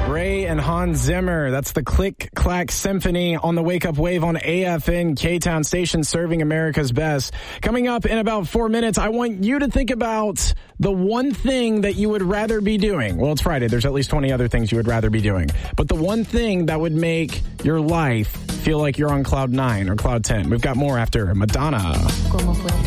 Ray and Hans Zimmer. That's the Click Clack Symphony on the Wake Up Wave on AFN K-Town Station, serving America's best. Coming up in about 4 minutes, I want you to think about the one thing that you would rather be doing. Well, it's Friday. There's at least 20 other things you would rather be doing. But the one thing that would make your life feel like you're on cloud 9 or cloud 10. We've got more after Madonna.